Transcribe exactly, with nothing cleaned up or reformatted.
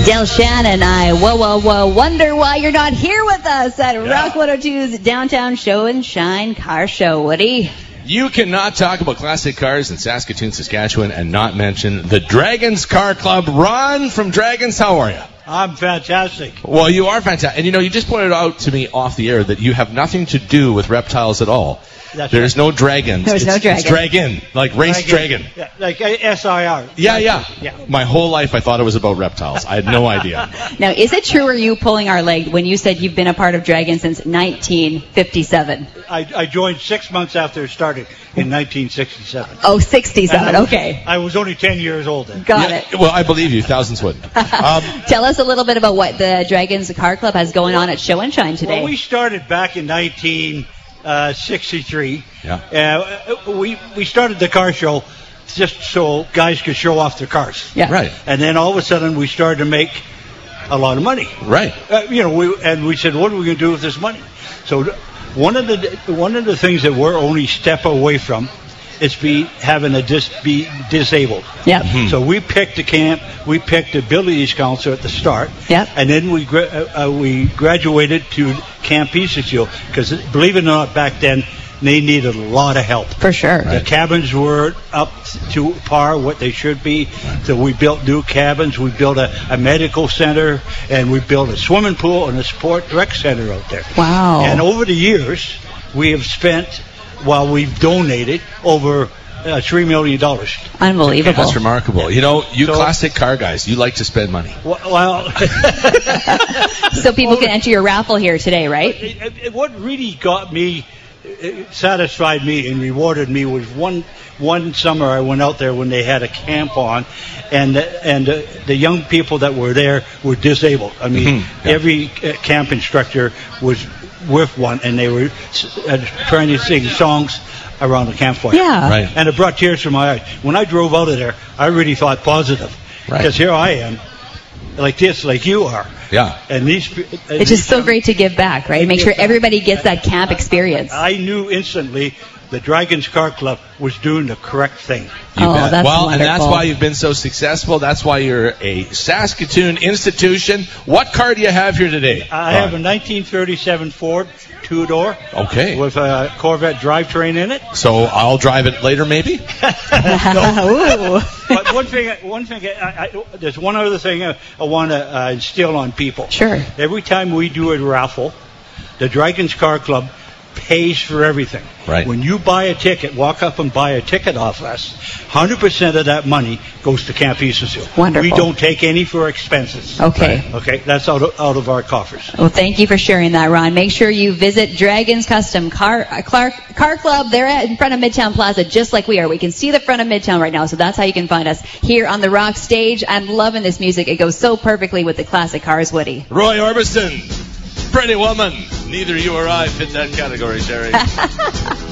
Del Shan and I, whoa, whoa, whoa, wonder why you're not here with us at Yeah. Rock one oh two's Downtown Show and Shine Car Show, Woody. You cannot talk about classic cars in Saskatoon, Saskatchewan, and not mention the Dragons Car Club. Ron from Dragons, how are you? I'm fantastic. Well, you are fantastic. And you know, you just pointed out to me off the air that you have nothing to do with reptiles at all. That's There's right. no dragons. There's it's, no dragon. It's dragon, like race dragon. Yeah, like S I R. Yeah, yeah, Yeah. My whole life I thought it was about reptiles. I had no idea. Now, is it true, or are you pulling our leg when you said you've been a part of Dragon since nineteen fifty-seven? I, I joined six months after it started in nineteen sixty-seven. Oh, sixty-seven, And I was- okay. I was only ten years old then. Got Yeah, it. Well, I believe you. Thousands would. Um, Tell us a little bit about what the Dragons Car Club has going on at Show and Shine today. Well, we started back in nineteen sixty-three. Yeah. Uh, we, we started the car show just so guys could show off their cars. Yeah. right, And then all of a sudden we started to make a lot of money. right. Uh, you know, we, and we said, what are we going to do with this money? So th- one of the one of the things that we're only step away from is be having a dis, be disabled. Yep. Hmm. So we picked the camp, we picked the abilities council at the start, Yep. and then we gra- uh, uh, we graduated to Camp Eastsville because believe it or not, back then they needed a lot of help. For sure. The cabins were up to par what they should be. So we built new cabins. We built a, a medical center, and we built a swimming pool and a sport rec center out there. Wow. And over the years, we have spent, while we've donated, over uh, three million dollars. Unbelievable. That's remarkable. You know, you So- classic car guys, you like to spend money. Well, So people can enter your raffle here today, right? It- it- what really got me, it satisfied me and rewarded me was one one summer I went out there when they had a camp on, and and uh, the young people that were there were disabled. I mean, Mhm, yeah. every uh, camp instructor was with one, and they were uh, trying to sing songs around the campfire. Yeah. Right. And it brought tears to my eyes. When I drove out of there, I really thought positive. Right. Because here I am, like this, like you are. Yeah. And these. It's just so great to give back, right? Make sure everybody gets that camp experience. I knew instantly the Dragons Car Club was doing the correct thing. You Oh, bet. that's well, and that's wonderful. why you've been so successful. That's why you're a Saskatoon institution. What car do you have here today? I have a nineteen thirty-seven Ford two-door Okay. with a Corvette drivetrain in it. So I'll drive it later, maybe? Ooh. But one thing, one thing, I, I, there's one other thing I, I want to uh, instill on people. Sure. Every time we do a raffle, the Dragons Car Club pays for everything. Right. When you buy a ticket, walk up and buy a ticket off us, one hundred percent of that money goes to Camp Eastsville. Wonderful. We don't take any for expenses. Okay. Okay, that's out of, out of our coffers. Well, thank you for sharing that, Ron. Make sure you visit Dragons Custom Car uh, Clark, Car Club. They're at, in front of Midtown Plaza, just like we are. We can see the front of Midtown right now, so that's how you can find us here on the Rock stage. I'm loving this music. It goes so perfectly with the classic cars, Woody. Roy Orbison, Pretty Woman. Neither you or I fit that category, Sherry.